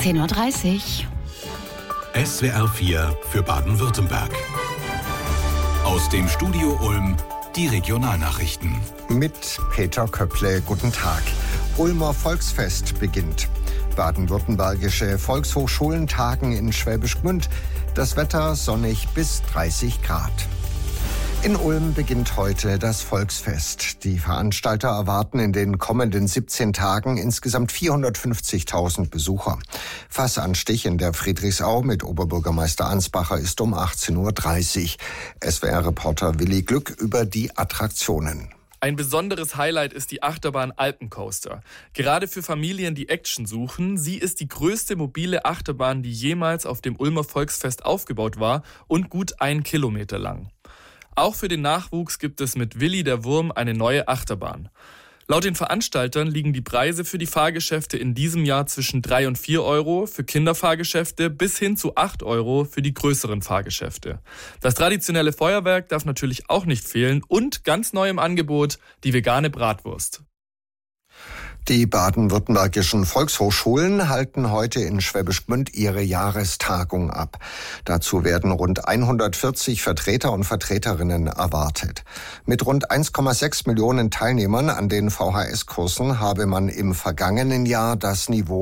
10:30 Uhr. SWR 4 für Baden-Württemberg. Aus dem Studio Ulm die Regionalnachrichten. Mit Peter Köpple, guten Tag. Ulmer Volksfest beginnt. Baden-württembergische Volkshochschulen tagen in Schwäbisch Gmünd. Das Wetter sonnig bis 30 Grad. In Ulm beginnt heute das Volksfest. Die Veranstalter erwarten in den kommenden 17 Tagen insgesamt 450.000 Besucher. Fassanstich in der Friedrichsau mit Oberbürgermeister Ansbacher ist um 18:30 Uhr. SWR-Reporter Willi Glück über die Attraktionen. Ein besonderes Highlight ist die Achterbahn Alpencoaster. Gerade für Familien, die Action suchen. Sie ist die größte mobile Achterbahn, die jemals auf dem Ulmer Volksfest aufgebaut war und gut 1 Kilometer lang. Auch für den Nachwuchs gibt es mit Willi der Wurm eine neue Achterbahn. Laut den Veranstaltern liegen die Preise für die Fahrgeschäfte in diesem Jahr zwischen 3 und 4 Euro für Kinderfahrgeschäfte bis hin zu 8 Euro für die größeren Fahrgeschäfte. Das traditionelle Feuerwerk darf natürlich auch nicht fehlen und ganz neu im Angebot die vegane Bratwurst. Die baden-württembergischen Volkshochschulen halten heute in Schwäbisch Gmünd ihre Jahrestagung ab. Dazu werden rund 140 Vertreter und Vertreterinnen erwartet. Mit rund 1,6 Millionen Teilnehmern an den VHS-Kursen habe man im vergangenen Jahr das Niveau